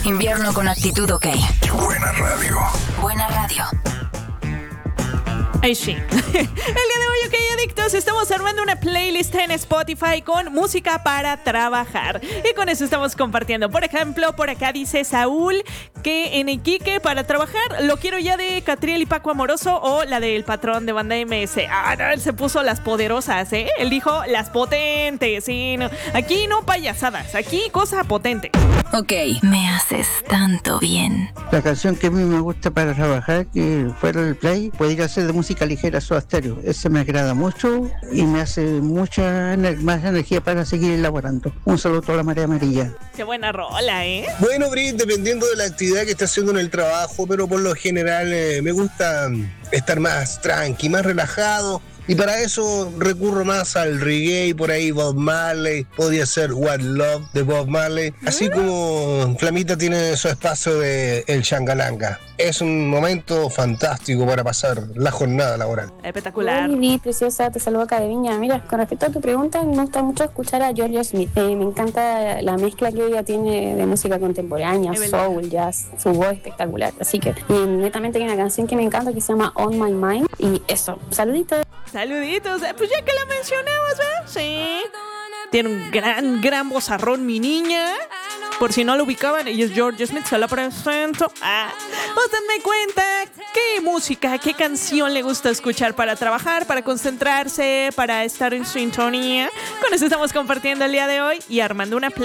Invierno con actitud OK. Buena radio. Buena radio. Ay, sí. El día de hoy, OK Adictos, estamos armando una playlist en Spotify con música para trabajar. Y con eso estamos compartiendo. Por ejemplo, por acá dice Saúl que en Iquique para trabajar lo quiero ya de Catriel y Paco Amoroso o la del Patrón de Banda MS. Ah, no, él se puso las poderosas, ¿eh? Él dijo las potentes, sí. No. Aquí no payasadas, aquí cosa potente. OK, me haces tanto bien. La canción que a mí me gusta para trabajar, que fuera el play, podría ser de música ligera, Soda Stereo. Ese me agrada mucho y me hace más energía para seguir elaborando. Un saludo a toda la marea amarilla. Qué buena rola, ¿eh? Bueno, Brit, dependiendo de la actividad que esté haciendo en el trabajo, pero por lo general me gusta estar más tranqui, más relajado. Y para eso recurro más al reggae, por ahí Bob Marley, podría ser What Love de Bob Marley, así como Flamita tiene su espacio de El Shangalanga. Es un momento fantástico para pasar la jornada laboral. Espectacular. Hola, preciosa, te saludo acá de Viña. Mira, con respecto a tu pregunta, me gusta mucho escuchar a Georgia Smith. Me encanta la mezcla que ella tiene de música contemporánea, soul, jazz, su voz espectacular. Así que netamente hay una canción que me encanta que se llama On My Mind. Y eso, saluditos. Saluditos, pues ya que la mencionabas, ¿verdad? Sí. Tiene un gran vozarrón, mi niña. Por si no lo ubicaban, ella es Georgia Smith, se la presento. Usted me cuenta qué música, qué canción le gusta escuchar para trabajar, para concentrarse, para estar en sintonía. Con eso estamos compartiendo el día de hoy y armando una playlist